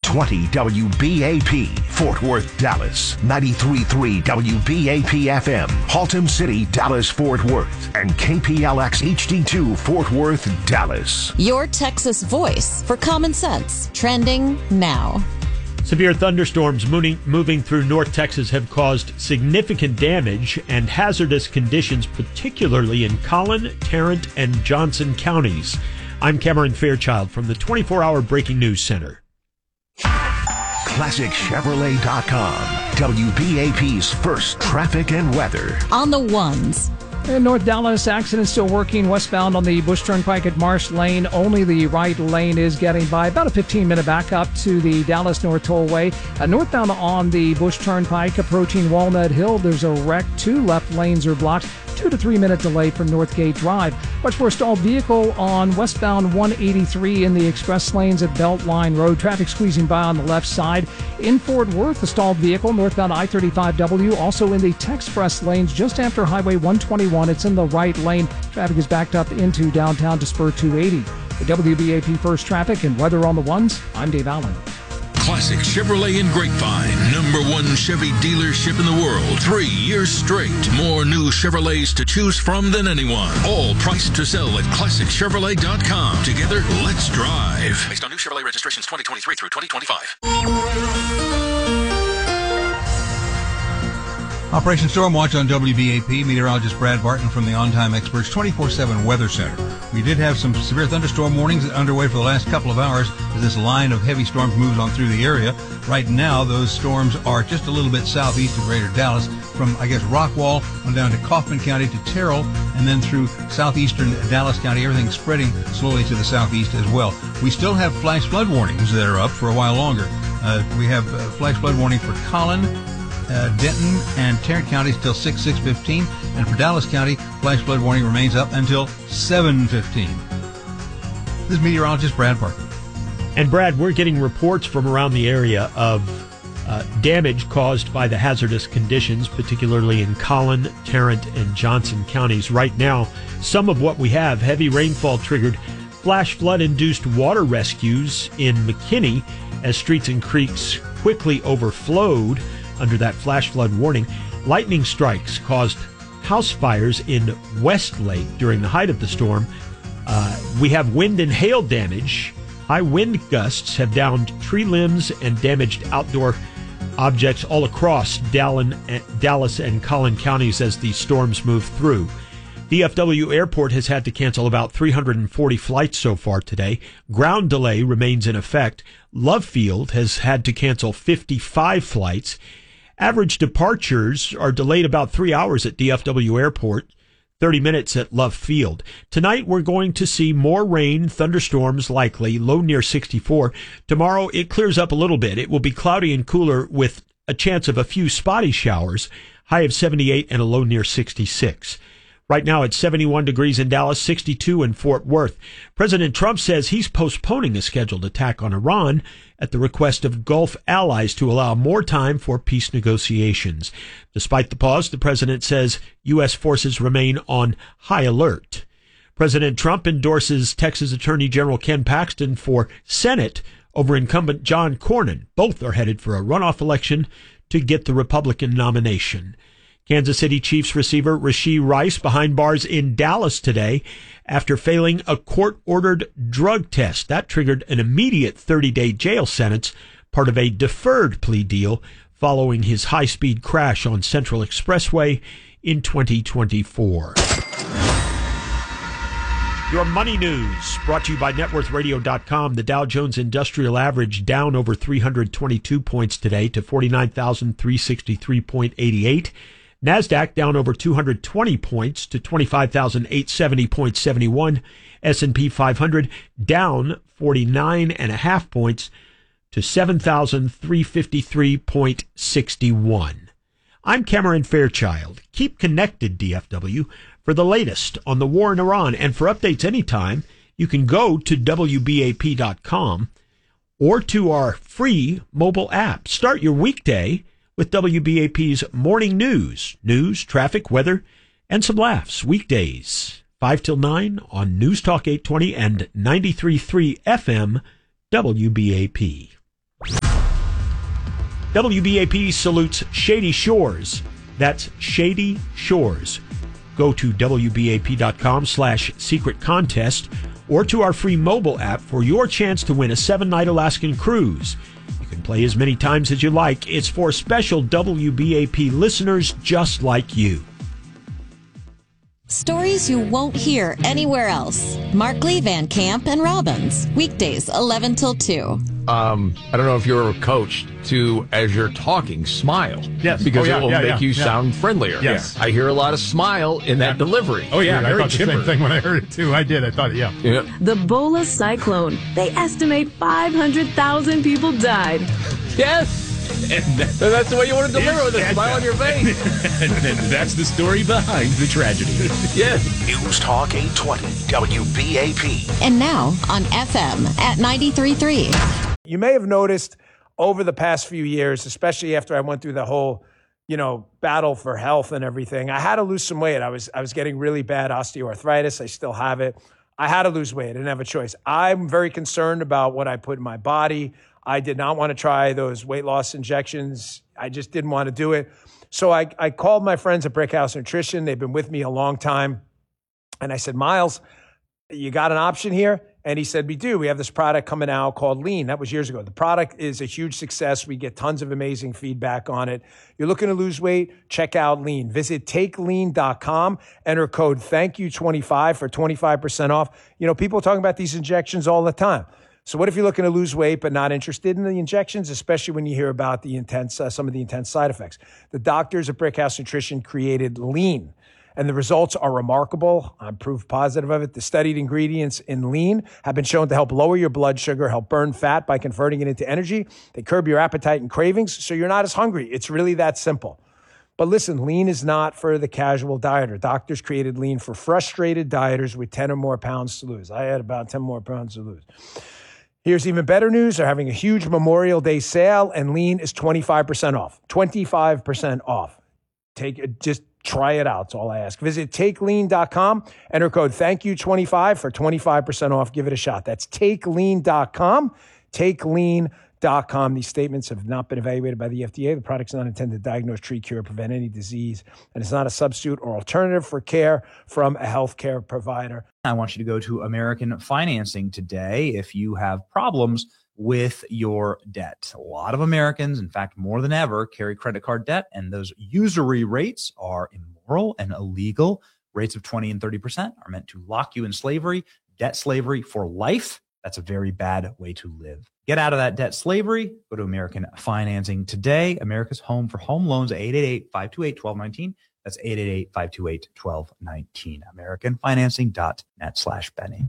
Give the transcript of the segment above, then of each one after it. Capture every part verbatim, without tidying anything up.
twenty W B A P, Fort Worth, Dallas, ninety-three point three W B A P F M, Haltom City, Dallas, Fort Worth, and K P L X H D two, Fort Worth, Dallas. Your Texas voice for common sense, trending now. Severe thunderstorms moving, moving through North Texas have caused significant damage and hazardous conditions, particularly in Collin, Tarrant, and Johnson counties. I'm Cameron Fairchild from the twenty-four hour Breaking News Center. Classic Chevrolet dot com, W B A P's first traffic and weather. On the ones. In North Dallas, accident still working westbound on the Bush Turnpike at Marsh Lane. Only the right lane is getting by. About a fifteen minute backup to the Dallas North Tollway. Uh, northbound on the Bush Turnpike approaching Walnut Hill, there's a wreck. Two left lanes are blocked. Two to three minute delay from Northgate Drive. Watch for a stalled vehicle on westbound one eighty-three in the express lanes at Beltline Road. Traffic squeezing by on the left side. In Fort Worth, a stalled vehicle northbound I thirty-five W, also in the Texpress lanes just after Highway one twenty-one. It's in the right lane. Traffic is backed up into downtown to Spur two eighty. The W B A P First Traffic and Weather on the Ones, I'm Dave Allen. Classic Chevrolet in Grapevine, number one Chevy dealership in the world. Three years straight. More new Chevrolets to choose from than anyone. All priced to sell at Classic Chevrolet dot com. Together, let's drive. Based on new Chevrolet registrations twenty twenty-three through twenty twenty-five. Operation Stormwatch on W B A P. Meteorologist Brad Barton from the On Time Experts twenty-four seven Weather Center. We did have some severe thunderstorm warnings underway for the last couple of hours as this line of heavy storms moves on through the area. Right now, those storms are just a little bit southeast of Greater Dallas, from, I guess, Rockwall on down to Kaufman County to Terrell, and then through southeastern Dallas County. Everything's spreading slowly to the southeast as well. We still have flash flood warnings that are up for a while longer. Uh, we have uh, flash flood warning for Collin, Uh, Denton and Tarrant counties till six, six fifteen, and for Dallas County, flash flood warning remains up until seven fifteen. This is meteorologist Brad Barton. And Brad, we're getting reports from around the area of uh, damage caused by the hazardous conditions, particularly in Collin, Tarrant, and Johnson counties. Right now, some of what we have, heavy rainfall triggered flash flood-induced water rescues in McKinney as streets and creeks quickly overflowed under that flash flood warning. Lightning strikes caused house fires in Westlake during the height of the storm. Uh, we have wind and hail damage. High wind gusts have downed tree limbs and damaged outdoor objects all across Dallas and Collin counties as the storms move through. D F W Airport has had to cancel about three hundred forty flights so far today. Ground delay remains in effect. Love Field has had to cancel fifty-five flights. Average departures are delayed about three hours at D F W Airport, thirty minutes at Love Field. Tonight, we're going to see more rain, thunderstorms likely, low near sixty-four. Tomorrow, it clears up a little bit. It will be cloudy and cooler with a chance of a few spotty showers, high of seventy-eight and a low near sixty-six. Right now, it's seventy-one degrees in Dallas, sixty-two in Fort Worth. President Trump says he's postponing a scheduled attack on Iran at the request of Gulf allies to allow more time for peace negotiations. Despite the pause, the president says U S forces remain on high alert. President Trump endorses Texas Attorney General Ken Paxton for Senate over incumbent John Cornyn. Both are headed for a runoff election to get the Republican nomination. Kansas City Chiefs receiver Rashee Rice behind bars in Dallas today after failing a court-ordered drug test. That triggered an immediate thirty-day jail sentence, part of a deferred plea deal following his high-speed crash on Central Expressway in twenty twenty-four. Your money news brought to you by net worth radio dot com. The Dow Jones Industrial Average down over three hundred twenty-two points today to forty-nine thousand three hundred sixty-three point eight eight. NASDAQ down over two hundred twenty points to twenty-five thousand eight hundred seventy point seven one. S and P five hundred down forty-nine and a half points to seven thousand three hundred fifty-three point six one. I'm Cameron Fairchild. Keep connected, D F W, for the latest on the war in Iran. And for updates anytime, you can go to W B A P dot com or to our free mobile app. Start your weekday with W B A P's morning news, news, traffic, weather, and some laughs. Weekdays, five till nine on News Talk eight twenty and ninety-three point three F M W B A P. W B A P salutes Shady Shores. That's Shady Shores. Go to W B A P dot com slash secret contest or to our free mobile app for your chance to win a seven-night Alaskan cruise. You can play as many times as you like. It's for special W B A P listeners just like you. Stories you won't hear anywhere else. Markley, Van Camp, and Robbins. Weekdays, eleven till two. Um, I don't know if you're coached to, as you're talking, smile. Yes. Because oh, yeah, it will yeah, make yeah, you yeah. sound friendlier. Yes. I hear a lot of smile in that yeah. delivery. Oh, yeah. Very I thought chipper. the same thing when I heard it, too. I did. I thought, yeah. yeah. The Bola Cyclone. They estimate five hundred thousand people died. Yes. And that, that's the way you want to deliver with a smile on your face. And then that's the story behind the tragedy. Yes. News Talk eight twenty W B A P. And now on F M at ninety-three point three. You may have noticed over the past few years, especially after I went through the whole, you know, battle for health and everything, I had to lose some weight. I was I was getting really bad osteoarthritis. I still have it. I had to lose weight. I didn't have a choice. I'm very concerned about what I put in my body. I did not want to try those weight loss injections. I just didn't want to do it. So I, I called my friends at Brickhouse Nutrition. They've been with me a long time. And I said, Miles, you got an option here? And he said, we do. We have this product coming out called Lean. That was years ago. The product is a huge success. We get tons of amazing feedback on it. You're looking to lose weight? Check out Lean. Visit take lean dot com. Enter code thank you twenty-five for twenty-five percent off. You know, people are talking about these injections all the time. So what if you're looking to lose weight but not interested in the injections, especially when you hear about the intense, uh, some of the intense side effects? The doctors at Brickhouse Nutrition created Lean, and the results are remarkable. I'm proof positive of it. The studied ingredients in Lean have been shown to help lower your blood sugar, help burn fat by converting it into energy. They curb your appetite and cravings, so you're not as hungry. It's really that simple. But listen, Lean is not for the casual dieter. Doctors created Lean for frustrated dieters with ten or more pounds to lose. I had about ten more pounds to lose. Here's even better news. They're having a huge Memorial Day sale, and Lean is twenty-five percent off. twenty-five percent off. Take it, just try it out. That's all I ask. Visit take lean dot com. Enter code thank you twenty-five for twenty-five percent off. Give it a shot. That's take lean dot com. take lean dot com. These statements have not been evaluated by the F D A. The product's not intended to diagnose, treat, cure, prevent any disease, and it's not a substitute or alternative for care from a healthcare provider. I want you to go to American Financing today if you have problems with your debt. A lot of Americans, in fact, more than ever, carry credit card debt, and those usury rates are immoral and illegal. Rates of twenty and thirty percent are meant to lock you in slavery, debt slavery for life. That's a very bad way to live. Get out of that debt slavery. Go to American Financing today. America's home for home loans, eight eight eight, five two eight, one two one nine. That's eight eight eight, five two eight, one two one nine. American Financing dot net slash Benny.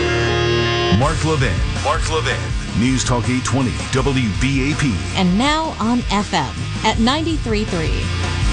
Mark Levin. Mark Levin. News Talk eight twenty W B A P. And now on F M at ninety-three point three.